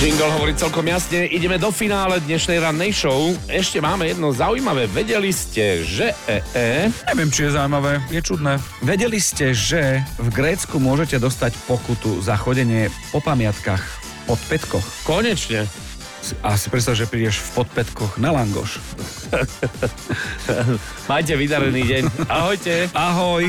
Jingle hovorí celkom jasne, ideme do finále dnešnej rannej show. Ešte máme jedno zaujímavé. Vedeli ste, že Neviem, či je zaujímavé, je čudné. Vedeli ste, že v Grécku môžete dostať pokutu za chodenie po pamiatkách pod pätkoch? Konečne. A si predstav, že prídeš v podpätkoch na langoš. Majte vydarený deň. Ahojte. Ahoj.